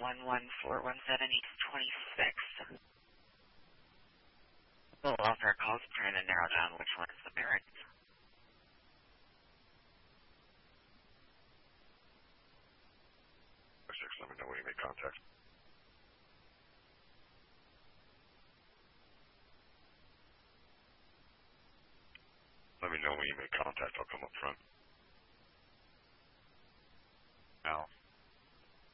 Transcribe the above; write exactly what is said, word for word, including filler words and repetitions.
one one four one seven East twenty-six. The welfare calls trying to narrow down which one is the parent. six, let me know when you make contact. Let me know when you make contact. I'll come up front. Now.